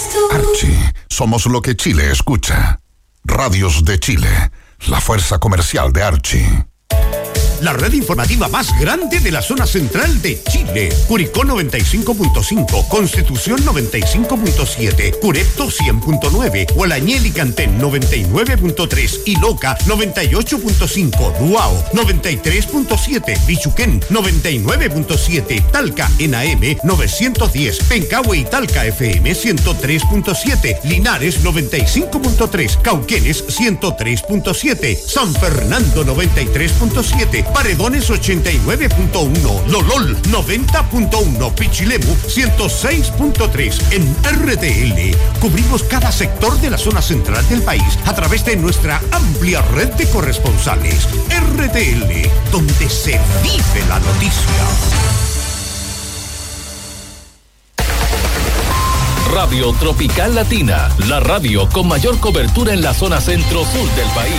Archie, somos lo que Chile escucha. Radios de Chile, la fuerza comercial de Archie. La red informativa más grande de la zona central de Chile. Curicó 95.5, Constitución 95.7, Curepto 100.9, Hualañel y Cantén 99.3 y Loca 98.5, Duao 93.7, Bichuquén 99.7, Talca en AM 910, Pencahue y Talca FM 103.7, Linares 95.3, Cauquenes 103.7, San Fernando 93.7, Paredones 89.1, Lolol 90.1, Pichilemu 106.3. En RTL cubrimos cada sector de la zona central del país a través de nuestra amplia red de corresponsales. RTL, donde se vive la noticia. Radio Tropical Latina, la radio con mayor cobertura en la zona centro-sur del país.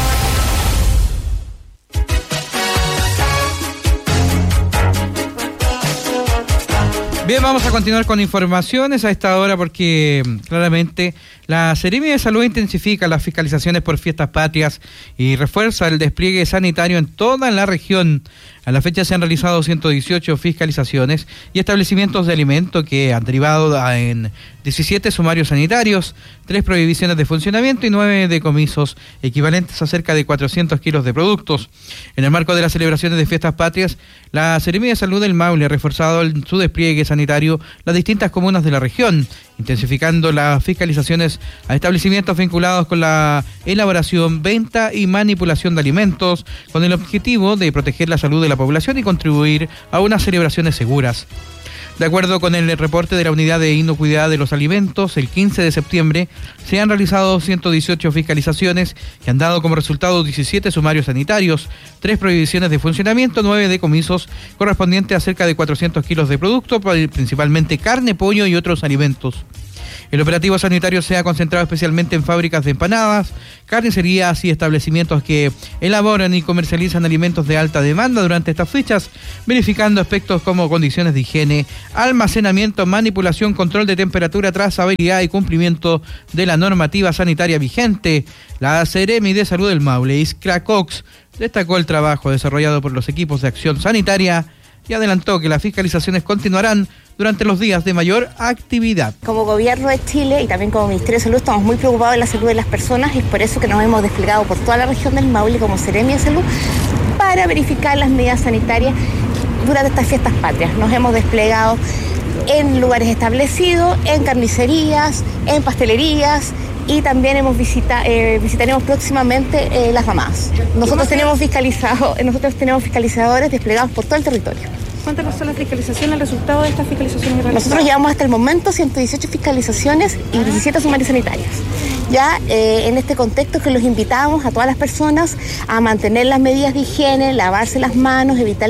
Bien, vamos a continuar con informaciones a esta hora porque claramente la Seremi de Salud intensifica las fiscalizaciones por fiestas patrias y refuerza el despliegue sanitario en toda la región. A la fecha se han realizado 118 fiscalizaciones y establecimientos de alimento que han derivado en 17 sumarios sanitarios, 3 prohibiciones de funcionamiento y 9 decomisos, equivalentes a cerca de 400 kilos de productos. En el marco de las celebraciones de fiestas patrias, la Seremi de Salud del Maule ha reforzado en su despliegue sanitario las distintas comunas de la región, intensificando las fiscalizaciones a establecimientos vinculados con la elaboración, venta y manipulación de alimentos, con el objetivo de proteger la salud de la población y contribuir a unas celebraciones seguras. De acuerdo con el reporte de la Unidad de Inocuidad de los Alimentos, el 15 de septiembre se han realizado 118 fiscalizaciones que han dado como resultado 17 sumarios sanitarios, 3 prohibiciones de funcionamiento, 9 decomisos correspondientes a cerca de 400 kilos de producto, principalmente carne, pollo y otros alimentos. El operativo sanitario se ha concentrado especialmente en fábricas de empanadas, carnicerías y establecimientos que elaboran y comercializan alimentos de alta demanda durante estas fechas, verificando aspectos como condiciones de higiene, almacenamiento, manipulación, control de temperatura, trazabilidad y cumplimiento de la normativa sanitaria vigente. La Seremi de Salud del Maule, Iskra Cox, destacó el trabajo desarrollado por los equipos de acción sanitaria y adelantó que las fiscalizaciones continuarán durante los días de mayor actividad. Como Gobierno de Chile y también como Ministerio de Salud estamos muy preocupados de la salud de las personas y es por eso que nos hemos desplegado por toda la región del Maule como Seremi de Salud para verificar las medidas sanitarias durante estas fiestas patrias. Nos hemos desplegado en lugares establecidos, en carnicerías, en pastelerías y también visitaremos próximamente las mamás. Nosotros tenemos fiscalizadores desplegados por todo el territorio. ¿Cuántas son las fiscalizaciones, el resultado de estas fiscalizaciones realizadas? Nosotros llevamos hasta el momento 118 fiscalizaciones y 17 sumarios sanitarios. Ya en este contexto que los invitamos a todas las personas a mantener las medidas de higiene, lavarse las manos, evitar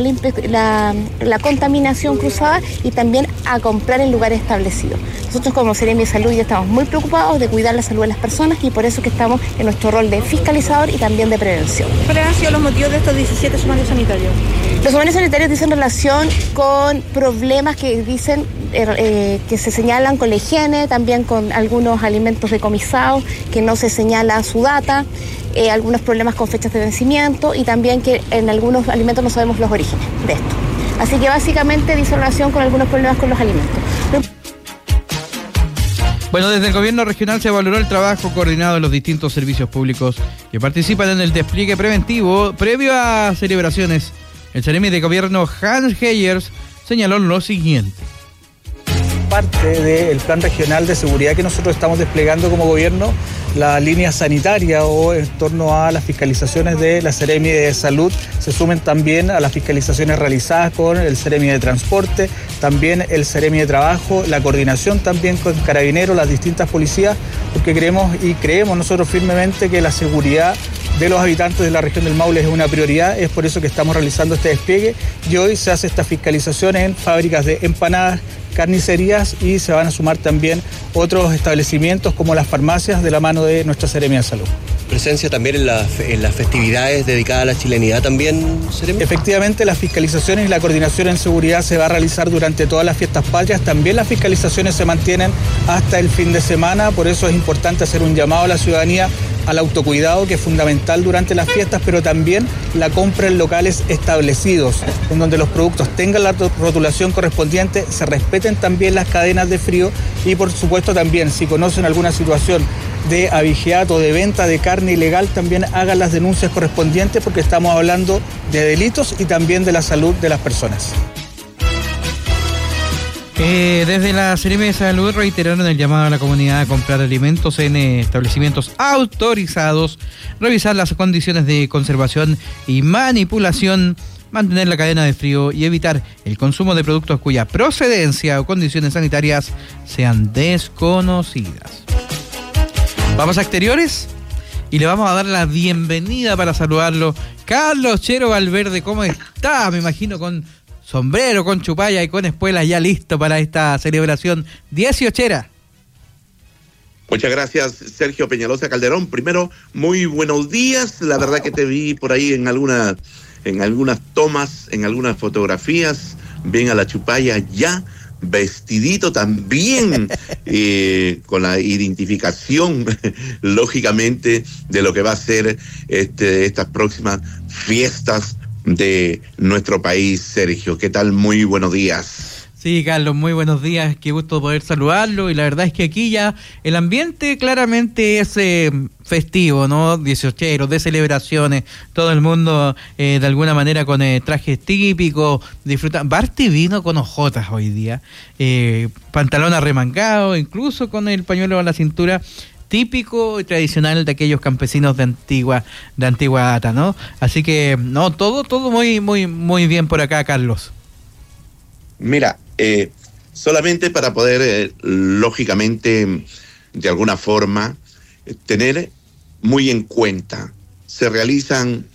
la contaminación cruzada y también a comprar en lugares establecidos. Nosotros como Seremi de Salud ya estamos muy preocupados de cuidar la salud de las personas y por eso que estamos en nuestro rol de fiscalizador y también de prevención. ¿Cuáles han sido los motivos de estos 17 sumarios sanitarios? Los sumarios sanitarios dicen relación con problemas que dicen que se señalan con la higiene, también con algunos alimentos decomisados que no se señala su data, algunos problemas con fechas de vencimiento y también que en algunos alimentos no sabemos los orígenes de esto. Así que básicamente dice relación con algunos problemas con los alimentos. Bueno, desde el gobierno regional se valoró el trabajo coordinado de los distintos servicios públicos que participan en el despliegue preventivo previo a celebraciones. El Seremi de Gobierno Hans Heyers señaló lo siguiente. Parte del plan regional de seguridad que nosotros estamos desplegando como gobierno, la línea sanitaria o en torno a las fiscalizaciones de la Seremi de Salud se sumen también a las fiscalizaciones realizadas con el Seremi de Transporte, también el Seremi de Trabajo, la coordinación también con Carabineros, las distintas policías, porque creemos nosotros firmemente que la seguridad de los habitantes de la región del Maule es una prioridad, es por eso que estamos realizando este despliegue y hoy se hace esta fiscalización en fábricas de empanadas, carnicerías y se van a sumar también otros establecimientos como las farmacias de la mano de nuestra Seremi de Salud. presencia también en las festividades dedicadas a la chilenidad también, Seremi? Efectivamente, las fiscalizaciones y la coordinación en seguridad se va a realizar durante todas las fiestas patrias. También las fiscalizaciones se mantienen hasta el fin de semana, por eso es importante hacer un llamado a la ciudadanía al autocuidado, que es fundamental durante las fiestas, pero también la compra en locales establecidos, en donde los productos tengan la rotulación correspondiente, se respeten también las cadenas de frío y, por supuesto, también si conocen alguna situación de abigeato, de venta de carne ilegal, también hagan las denuncias correspondientes, porque estamos hablando de delitos y también de la salud de las personas. Desde la Seremi de Salud reiteraron el llamado a la comunidad a comprar alimentos en establecimientos autorizados, revisar las condiciones de conservación y manipulación, mantener la cadena de frío y evitar el consumo de productos cuya procedencia o condiciones sanitarias sean desconocidas. Vamos a exteriores y le vamos a dar la bienvenida para saludarlo. Carlos Chero Valverde, ¿cómo está? Me imagino con sombrero, con chupalla y con espuelas ya listo para esta celebración 18era. Muchas gracias, Sergio Peñalosa Calderón. Primero, muy buenos días. La verdad que te vi por ahí en algunas tomas, en algunas fotografías, bien a la chupalla ya, vestidito también, con la identificación, lógicamente, de lo que va a ser estas próximas fiestas de nuestro país. Sergio, ¿qué tal? Muy buenos días. Sí, Carlos, muy buenos días, qué gusto poder saludarlo, y la verdad es que aquí ya el ambiente claramente es festivo, ¿no? 18eros, de celebraciones, todo el mundo de alguna manera con trajes típicos, disfruta. Barty vino con ojotas hoy día, pantalón arremangado, incluso con el pañuelo a la cintura, típico y tradicional de aquellos campesinos de antigua data, ¿no? Así que, no, todo muy bien por acá, Carlos. Mira, solamente para poder, lógicamente, de alguna forma, tener muy en cuenta, se realizan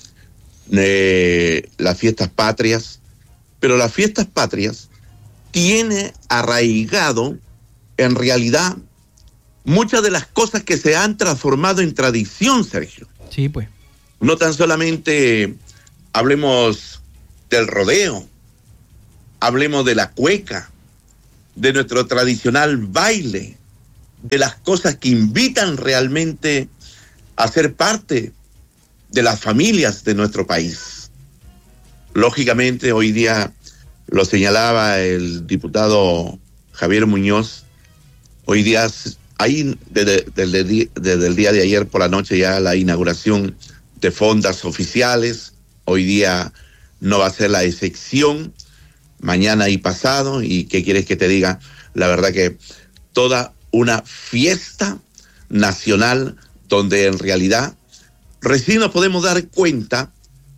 las fiestas patrias, pero las fiestas patrias tiene arraigado, en realidad, muchas de las cosas que se han transformado en tradición, Sergio. Sí, pues. No tan solamente hablemos del rodeo, hablemos de la cueca, de nuestro tradicional baile, de las cosas que invitan realmente a ser parte de las familias de nuestro país. Lógicamente, hoy día lo señalaba el diputado Javier Muñoz, hoy día hay desde el día de ayer por la noche ya la inauguración de fondas oficiales. Hoy día no va a ser la excepción, mañana y pasado. ¿Y qué quieres que te diga? La verdad que toda una fiesta nacional donde en realidad recién nos podemos dar cuenta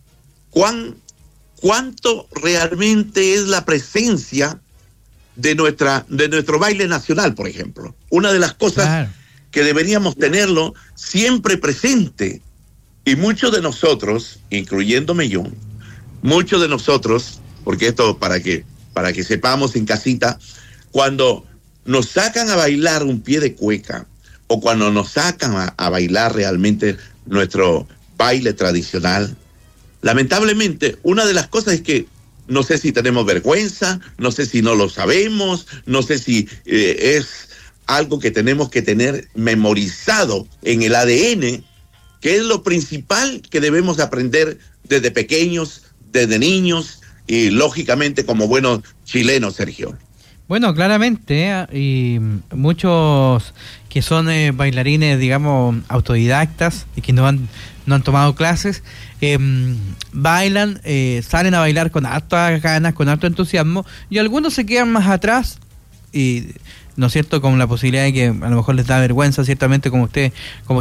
cuánto realmente es la presencia de nuestro baile nacional, por ejemplo. Una de las cosas que deberíamos tenerlo siempre presente, y muchos de nosotros, incluyéndome yo, muchos de nosotros, porque esto para que sepamos en casita, cuando nos sacan a bailar un pie de cueca, o cuando nos sacan a bailar realmente nuestro baile tradicional, lamentablemente una de las cosas es que no sé si tenemos vergüenza, no sé si no lo sabemos, no sé si es algo que tenemos que tener memorizado en el ADN, que es lo principal que debemos aprender desde pequeños, desde niños y lógicamente como buenos chilenos, Sergio. Bueno, claramente, y muchos que son bailarines, digamos, autodidactas y que no han tomado clases, bailan, salen a bailar con hartas ganas, con harto entusiasmo, y algunos se quedan más atrás, y ¿no es cierto?, con la posibilidad de que a lo mejor les da vergüenza, ciertamente, como usted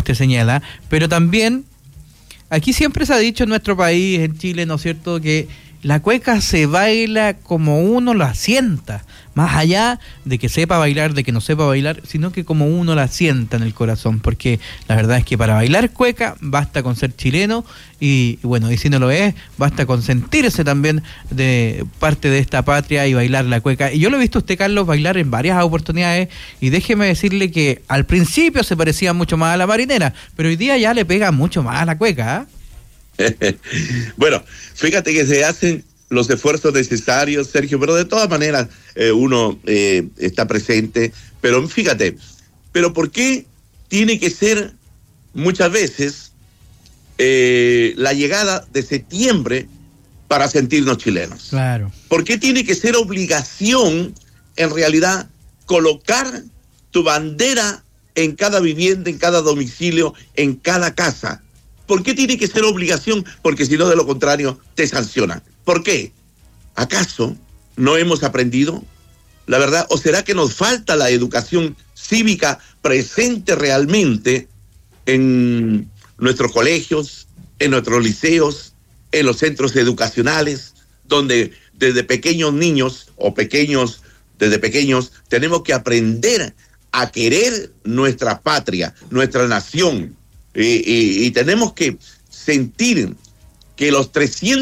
señala, pero también aquí siempre se ha dicho en nuestro país, en Chile, ¿no es cierto?, que la cueca se baila como uno la sienta, más allá de que sepa bailar, de que no sepa bailar, sino que como uno la sienta en el corazón, porque la verdad es que para bailar cueca basta con ser chileno y bueno, y si no lo es, basta con sentirse también de parte de esta patria y bailar la cueca. Y yo lo he visto a usted, Carlos, bailar en varias oportunidades y déjeme decirle que al principio se parecía mucho más a la marinera, pero hoy día ya le pega mucho más a la cueca, ¿eh? Bueno, fíjate que se hacen los esfuerzos necesarios, Sergio, pero de todas maneras uno está presente. Pero fíjate, ¿pero por qué tiene que ser muchas veces la llegada de septiembre para sentirnos chilenos? Claro. ¿Por qué tiene que ser obligación, en realidad, colocar tu bandera en cada vivienda, en cada domicilio, en cada casa? ¿Por qué tiene que ser obligación? Porque si no, de lo contrario, te sancionan. ¿Por qué? ¿Acaso no hemos aprendido la verdad? ¿O será que nos falta la educación cívica presente realmente en nuestros colegios, en nuestros liceos, en los centros educacionales, donde desde pequeños niños o desde pequeños, tenemos que aprender a querer nuestra patria, nuestra nación? Y tenemos que sentir que los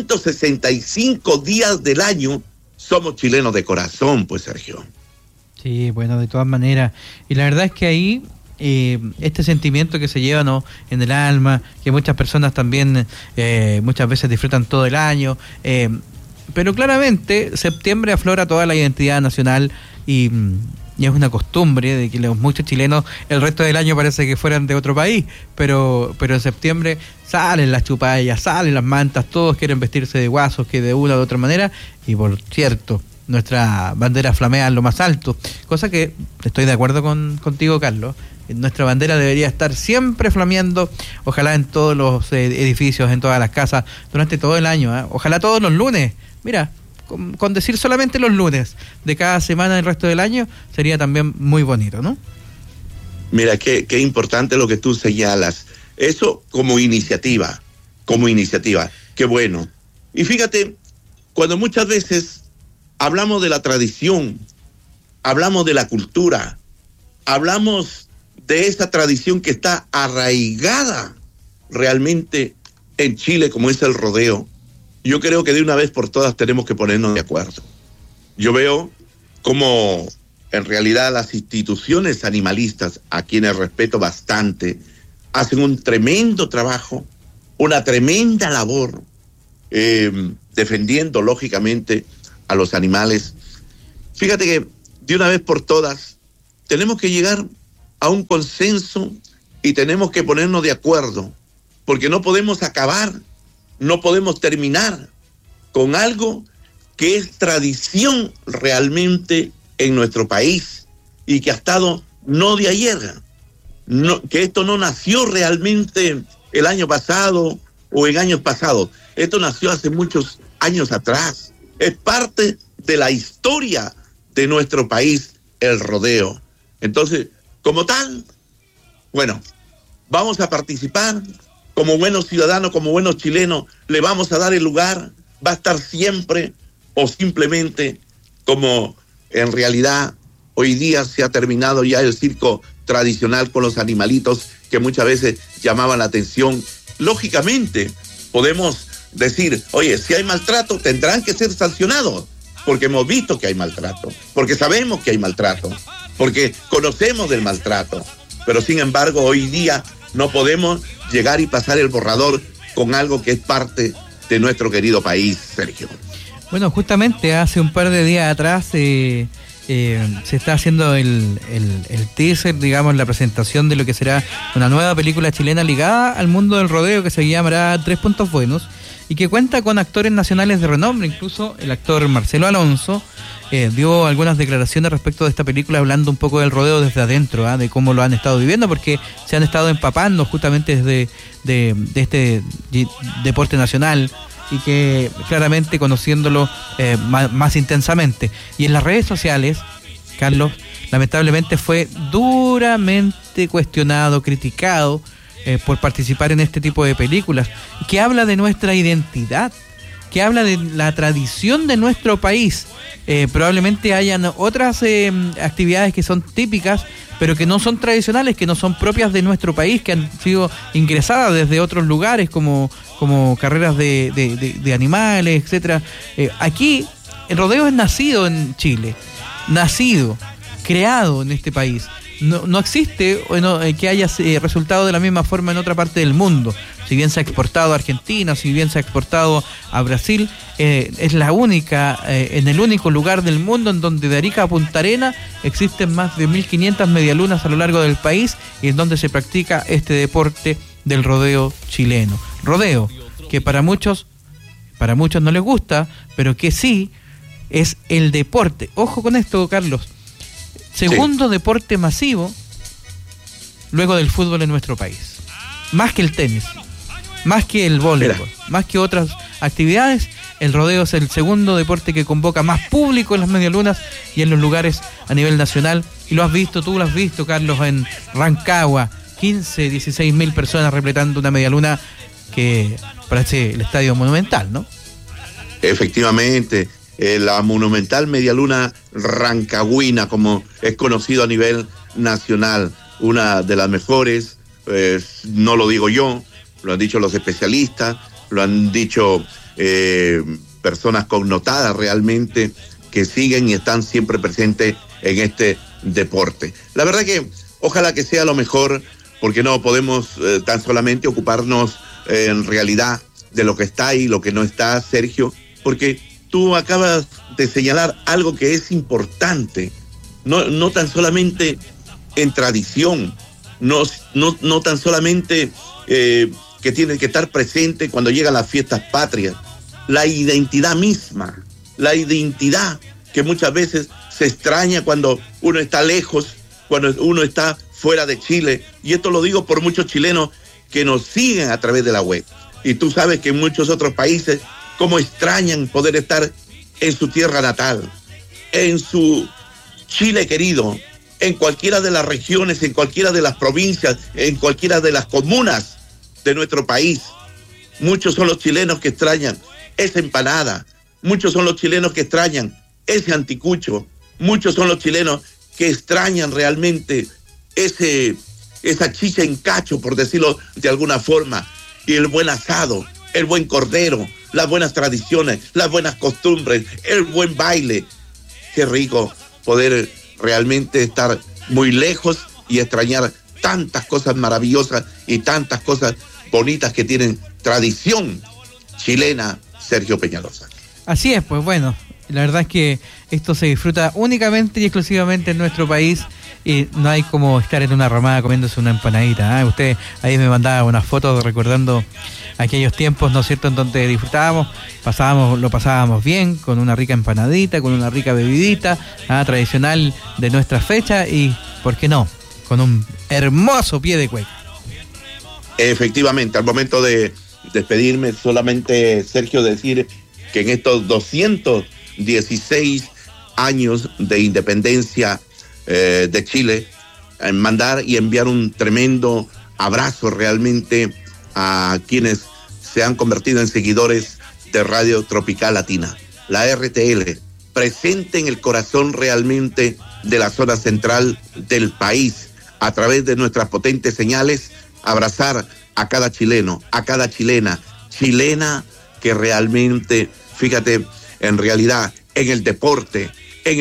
365 días del año somos chilenos de corazón, pues, Sergio. Sí, bueno, de todas maneras. Y la verdad es que ahí este sentimiento que se lleva, ¿no?, en el alma, que muchas personas también muchas veces disfrutan todo el año, pero claramente septiembre aflora toda la identidad nacional y es una costumbre de que muchos chilenos el resto del año parece que fueran de otro país, pero en septiembre salen las chupallas, salen las mantas, todos quieren vestirse de guasos, que de una u otra manera, y por cierto, nuestra bandera flamea en lo más alto, cosa que estoy de acuerdo contigo, Carlos. Nuestra bandera debería estar siempre flameando, ojalá en todos los edificios, en todas las casas, durante todo el año, ¿eh? Ojalá todos los lunes, mira, con decir solamente los lunes de cada semana del resto del año, sería también muy bonito, ¿no? Mira, qué importante lo que tú señalas. Eso como iniciativa, qué bueno. Y fíjate, cuando muchas veces hablamos de la tradición, hablamos de la cultura, hablamos de esa tradición que está arraigada realmente en Chile, como es el rodeo, yo creo que de una vez por todas tenemos que ponernos de acuerdo. Yo veo cómo en realidad las instituciones animalistas, a quienes respeto bastante, hacen un tremendo trabajo, una tremenda labor, defendiendo lógicamente a los animales. Fíjate que de una vez por todas tenemos que llegar a un consenso y tenemos que ponernos de acuerdo, porque no podemos acabar, no podemos terminar con algo que es tradición realmente en nuestro país y que ha estado no de ayer, que esto no nació realmente el año pasado o en años pasados, esto nació hace muchos años atrás, es parte de la historia de nuestro país, el rodeo. Entonces, como tal, bueno, vamos a participar como buenos ciudadanos, como buenos chilenos, le vamos a dar el lugar, va a estar siempre, o simplemente como en realidad hoy día se ha terminado ya el circo tradicional con los animalitos que muchas veces llamaban la atención. Lógicamente podemos decir, oye, si hay maltrato tendrán que ser sancionados, porque hemos visto que hay maltrato, porque sabemos que hay maltrato, porque conocemos del maltrato, pero sin embargo hoy día no podemos llegar y pasar el borrador con algo que es parte de nuestro querido país, Sergio. Bueno, justamente hace un par de días atrás se está haciendo el teaser, digamos, la presentación de lo que será una nueva película chilena ligada al mundo del rodeo que se llamará 3 Puntos Buenos y que cuenta con actores nacionales de renombre. Incluso el actor Marcelo Alonso dio algunas declaraciones respecto de esta película, hablando un poco del rodeo desde adentro, de cómo lo han estado viviendo, porque se han estado empapando justamente desde de este deporte nacional y que claramente conociéndolo más intensamente. Y en las redes sociales, Carlos, lamentablemente fue duramente cuestionado, criticado por participar en este tipo de películas, que habla de nuestra identidad, que habla de la tradición de nuestro país. Probablemente hayan otras actividades que son típicas, pero que no son tradicionales, que no son propias de nuestro país, que han sido ingresadas desde otros lugares, como carreras de animales, etcétera. Aquí, el rodeo es nacido en Chile, creado en este país. No existe que haya resultado de la misma forma en otra parte del mundo. Si bien se ha exportado a Argentina, si bien se ha exportado a Brasil, es la única, en el único lugar del mundo en donde de Arica a Punta Arenas existen más de 1.500 medialunas a lo largo del país, y en donde se practica este deporte del rodeo chileno. Rodeo, que para muchos no les gusta, pero que sí es el deporte. Ojo con esto, Carlos. Segundo deporte masivo luego del fútbol en nuestro país. Más que el tenis, más que el voleibol, más que otras actividades, el rodeo es el segundo deporte que convoca más público en las medialunas y en los lugares a nivel nacional. Y tú lo has visto, Carlos, en Rancagua, 15, 16 mil personas repletando una medialuna que parece el Estadio Monumental, ¿no? Efectivamente. La monumental medialuna rancagüina, como es conocido a nivel nacional, una de las mejores, no lo digo yo, lo han dicho los especialistas, lo han dicho personas connotadas realmente que siguen y están siempre presentes en este deporte. La verdad que ojalá que sea lo mejor, porque no podemos tan solamente ocuparnos en realidad de lo que está y lo que no está, Sergio, porque tú acabas de señalar algo que es importante, no tan solamente en tradición, no tan solamente que tiene que estar presente cuando llegan las fiestas patrias, la identidad misma, la identidad que muchas veces se extraña cuando uno está lejos, cuando uno está fuera de Chile, y esto lo digo por muchos chilenos que nos siguen a través de la web, y tú sabes que en muchos otros países cómo extrañan poder estar en su tierra natal, en su Chile querido, en cualquiera de las regiones, en cualquiera de las provincias, en cualquiera de las comunas de nuestro país. Muchos son los chilenos que extrañan esa empanada, muchos son los chilenos que extrañan ese anticucho, muchos son los chilenos que extrañan realmente esa chicha en cacho, por decirlo de alguna forma, y el buen asado, el buen cordero, las buenas tradiciones, las buenas costumbres, el buen baile. Qué rico poder realmente estar muy lejos y extrañar tantas cosas maravillosas y tantas cosas bonitas que tienen tradición chilena, Sergio Peñalosa. Así es, pues bueno, la verdad es que esto se disfruta únicamente y exclusivamente en nuestro país, y no hay como estar en una ramada comiéndose una empanadita, ¿eh? Usted ahí me mandaba unas fotos recordando aquellos tiempos, ¿no es cierto?, en donde disfrutábamos, lo pasábamos bien, con una rica empanadita, con una rica bebidita, tradicional de nuestra fecha, y, ¿por qué no?, con un hermoso pie de cueca. Efectivamente, al momento de despedirme, solamente, Sergio, decir que en estos 216 años de independencia de Chile, mandar y enviar un tremendo abrazo realmente a quienes se han convertido en seguidores de Radio Tropical Latina, la RTL, presente en el corazón realmente de la zona central del país, a través de nuestras potentes señales, abrazar a cada chileno, a cada chilena que realmente, fíjate, en realidad, en el deporte,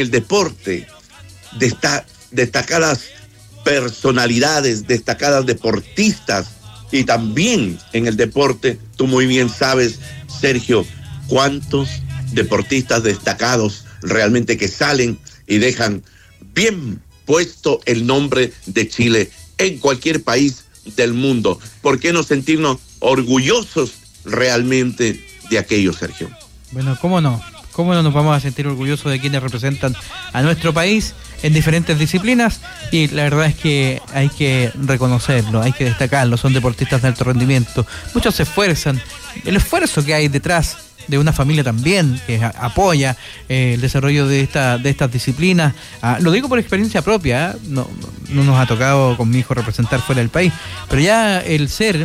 destacadas personalidades, destacadas deportistas, y también en el deporte, tú muy bien sabes, Sergio, cuántos deportistas destacados realmente que salen y dejan bien puesto el nombre de Chile en cualquier país del mundo. ¿Por qué no sentirnos orgullosos realmente de aquello, Sergio? Bueno, ¿cómo no? ¿Cómo no nos vamos a sentir orgullosos de quienes representan a nuestro país en diferentes disciplinas? Y la verdad es que hay que reconocerlo, hay que destacarlo, son deportistas de alto rendimiento, muchos se esfuerzan, el esfuerzo que hay detrás de una familia también que apoya el desarrollo de estas disciplinas. Lo digo por experiencia propia, no nos ha tocado con mi hijo representar fuera del país, pero ya el ser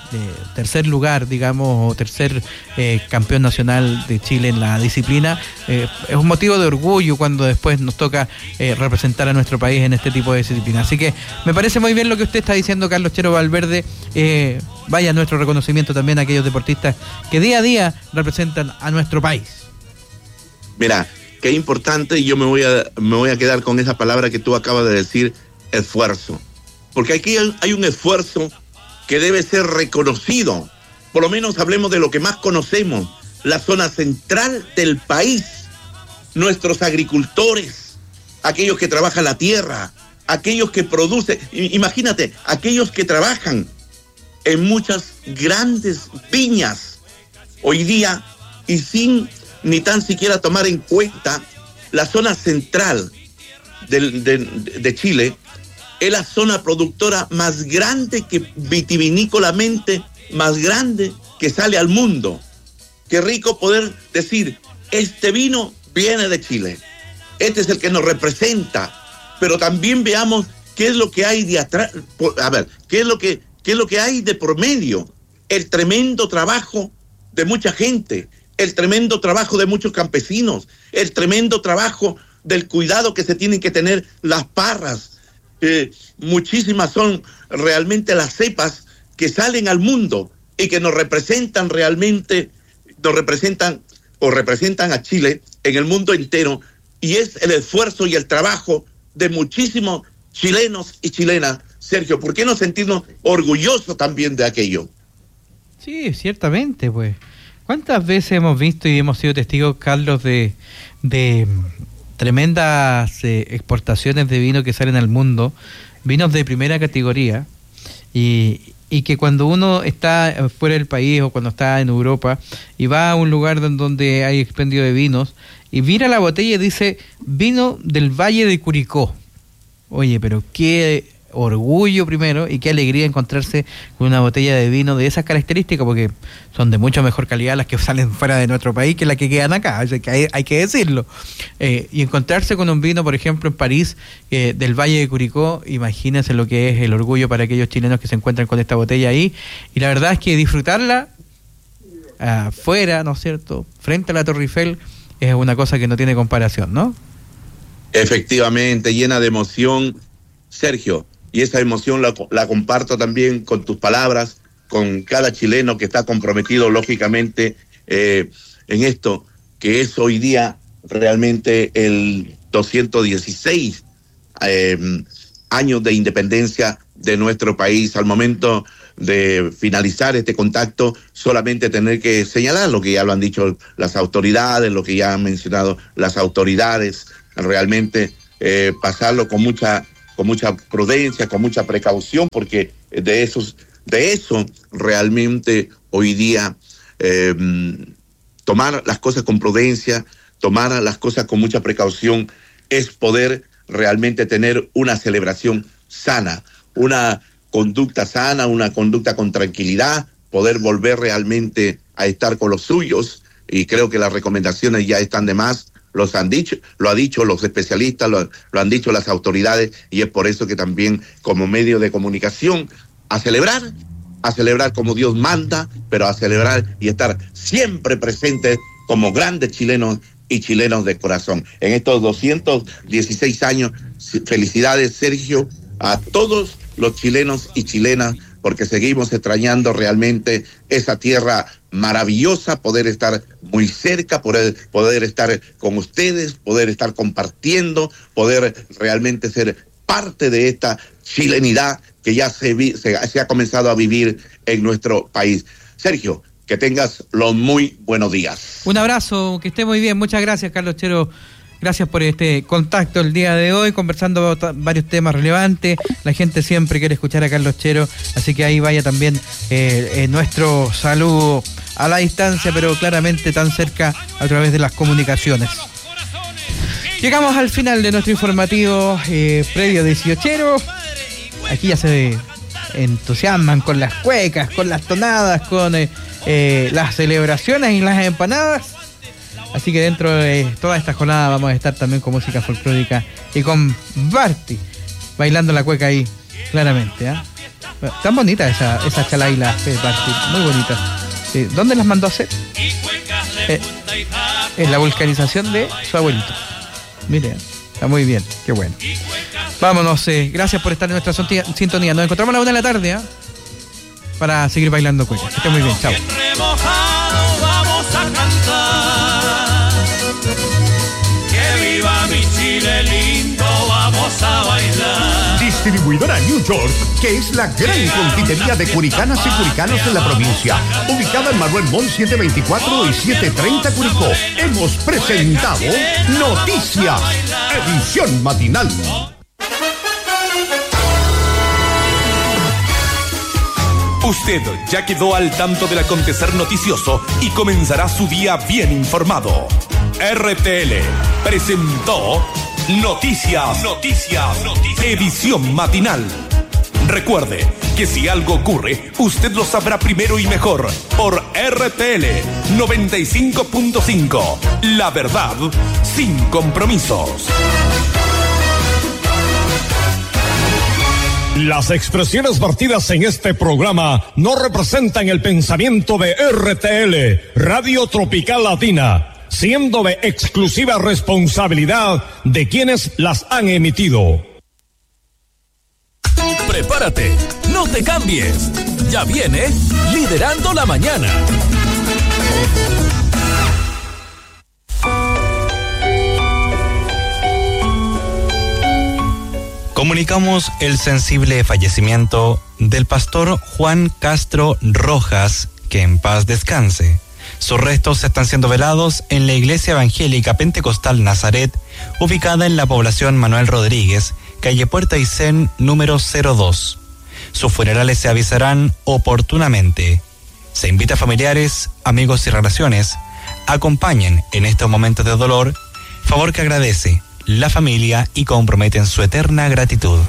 tercer lugar, digamos, o tercer campeón nacional de Chile en la disciplina. Es un motivo de orgullo cuando después nos toca representar a nuestro país en este tipo de disciplina. Así que me parece muy bien lo que usted está diciendo, Carlos Chero Valverde. Vaya nuestro reconocimiento también a aquellos deportistas que día a día representan a nuestro país. Mira, qué importante, y yo me voy a quedar con esa palabra que tú acabas de decir, esfuerzo. Porque aquí hay un esfuerzo que debe ser reconocido. Por lo menos hablemos de lo que más conocemos, la zona central del país, nuestros agricultores, aquellos que trabajan la tierra, aquellos que producen, imagínate, aquellos que trabajan en muchas grandes viñas hoy día, y sin ni tan siquiera tomar en cuenta la zona central de Chile. Es la zona productora más grande, que vitivinícolamente más grande que sale al mundo. Qué rico poder decir, este vino viene de Chile, este es el que nos representa, pero también veamos qué es lo que hay de atrás, qué es lo que hay de por medio, el tremendo trabajo de mucha gente, el tremendo trabajo de muchos campesinos, el tremendo trabajo del cuidado que se tienen que tener las parras. Muchísimas son realmente las cepas que salen al mundo y que nos representan realmente, representan a Chile en el mundo entero, y es el esfuerzo y el trabajo de muchísimos chilenos y chilenas. Sergio, ¿por qué no sentirnos orgullosos también de aquello? Sí, ciertamente, pues. ¿Cuántas veces hemos visto y hemos sido testigos, Carlos, de tremendas exportaciones de vino que salen al mundo, vinos de primera categoría, y que cuando uno está fuera del país o cuando está en Europa y va a un lugar donde hay expendio de vinos y mira la botella y dice vino del Valle de Curicó? Oye, pero qué orgullo primero y qué alegría encontrarse con una botella de vino de esas características, porque son de mucho mejor calidad las que salen fuera de nuestro país que las que quedan acá, así que hay que decirlo. Y encontrarse con un vino, por ejemplo, en París, del Valle de Curicó, imagínense lo que es el orgullo para aquellos chilenos que se encuentran con esta botella ahí, y la verdad es que disfrutarla afuera, ¿no es cierto?, frente a la Torre Eiffel, es una cosa que no tiene comparación, ¿no? Efectivamente, llena de emoción, Sergio. Y esa emoción la comparto también con tus palabras, con cada chileno que está comprometido, lógicamente, en esto, que es hoy día realmente el 216 años de independencia de nuestro país. Al momento de finalizar este contacto, solamente tener que señalar lo que ya lo han dicho las autoridades, lo que ya han mencionado las autoridades, realmente pasarlo con mucha prudencia, con mucha precaución, porque de eso realmente hoy día tomar las cosas con prudencia, tomar las cosas con mucha precaución, es poder realmente tener una celebración sana, una conducta sana, una conducta con tranquilidad, poder volver realmente a estar con los suyos, y creo que las recomendaciones ya están de más. Lo han dicho los especialistas, lo han dicho las autoridades, y es por eso que también como medio de comunicación a celebrar como Dios manda, pero a celebrar y estar siempre presentes como grandes chilenos y chilenos de corazón. En estos 216 años, felicidades, Sergio, a todos los chilenos y chilenas, porque seguimos extrañando realmente esa tierra maravillosa, poder estar muy cerca, poder estar con ustedes, poder estar compartiendo, poder realmente ser parte de esta chilenidad que ya se ha comenzado a vivir en nuestro país. Sergio, que tengas los muy buenos días. Un abrazo, que esté muy bien. Muchas gracias, Carlos Chero. Gracias por este contacto el día de hoy, conversando varios temas relevantes. La gente siempre quiere escuchar a Carlos Chero, así que ahí vaya también nuestro saludo a la distancia, pero claramente tan cerca a través de las comunicaciones. Llegamos al final de nuestro informativo previo 18. Aquí ya se entusiasman con las cuecas, con las tonadas, con las celebraciones y las empanadas. Así que dentro de toda esta jornada vamos a estar también con música folclórica y con Barty bailando la cueca ahí, claramente, Tan bonita esa chalaila, muy bonita. ¿Dónde las mandó a hacer? En la vulcanización de su abuelito. Miren, está muy bien, qué bueno. Vámonos, gracias por estar en nuestra sintonía. Nos encontramos a la 1 de la tarde, para seguir bailando cueca. Que esté muy bien, chao. Vamos a cantar. Que viva mi Chile lindo, vamos a bailar. Distribuidora New York, que es la gran confitería de curicanas y curicanos de la provincia, ubicada en Manuel Montt 724 y 730 Curicó. Hemos presentado Noticias, edición matinal. Usted ya quedó al tanto del acontecer noticioso y comenzará su día bien informado. RTL presentó Noticias, edición matinal. Recuerde que si algo ocurre, usted lo sabrá primero y mejor por RTL 95.5. La verdad sin compromisos. Las expresiones vertidas en este programa no representan el pensamiento de RTL, Radio Tropical Latina, siendo de exclusiva responsabilidad de quienes las han emitido. Prepárate, no te cambies. Ya viene Liderando la Mañana. Comunicamos el sensible fallecimiento del pastor Juan Castro Rojas, que en paz descanse. Sus restos están siendo velados en la Iglesia Evangélica Pentecostal Nazaret, ubicada en la población Manuel Rodríguez, calle Puerta Aysén, número 02. Sus funerales se avisarán oportunamente. Se invita a familiares, amigos y relaciones, acompañen en estos momentos de dolor, favor que agradece la familia y comprometen su eterna gratitud.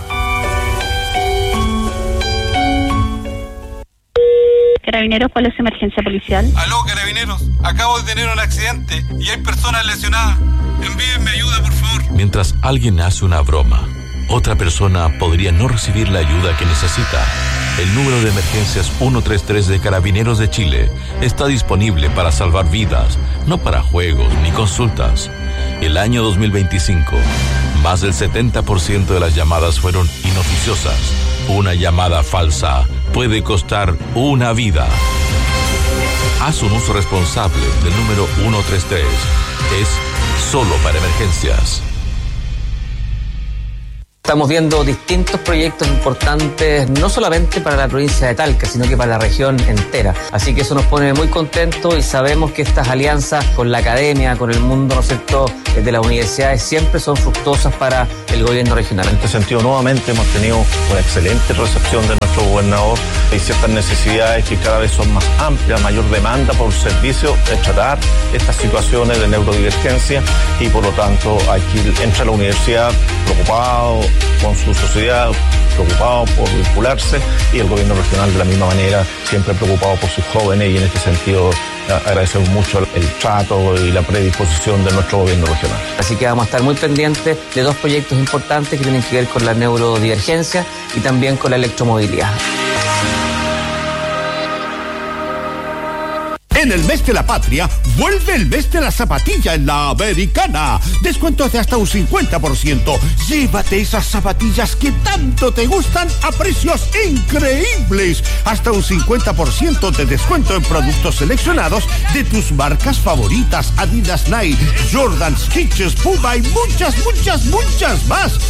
Carabineros, ¿cuál es su emergencia policial? Aló, Carabineros, acabo de tener un accidente y hay personas lesionadas. Envíenme ayuda, por favor. Mientras alguien hace una broma, otra persona podría no recibir la ayuda que necesita. El número de emergencias 133 de Carabineros de Chile está disponible para salvar vidas, no para juegos ni consultas. El año 2025, más del 70% de las llamadas fueron inoficiosas. Una llamada falsa puede costar una vida. Haz un uso responsable del número 133. Es solo para emergencias. Estamos viendo distintos proyectos importantes, no solamente para la provincia de Talca, sino que para la región entera. Así que eso nos pone muy contentos y sabemos que estas alianzas con la academia, con el mundo, ¿no es cierto?, de las universidades siempre son fructuosas para el gobierno regional. En este sentido, nuevamente hemos tenido una excelente recepción de nuestro gobernador. Hay ciertas necesidades que cada vez son más amplias, mayor demanda por servicio de tratar estas situaciones de neurodivergencia y por lo tanto aquí entra la universidad preocupado con su sociedad, preocupado por vincularse, y el gobierno regional de la misma manera, siempre preocupado por sus jóvenes, y en este sentido agradecemos mucho el trato y la predisposición de nuestro gobierno regional. Así que vamos a estar muy pendientes de dos proyectos importantes que tienen que ver con la neurodivergencia y también con la electromovilidad. En el mes de la patria, vuelve el mes de la zapatilla en la Americana. Descuentos de hasta un 50%. Llévate esas zapatillas que tanto te gustan a precios increíbles. Hasta un 50% de descuento en productos seleccionados de tus marcas favoritas. Adidas, Nike, Jordan, Skechers, Puma y muchas más.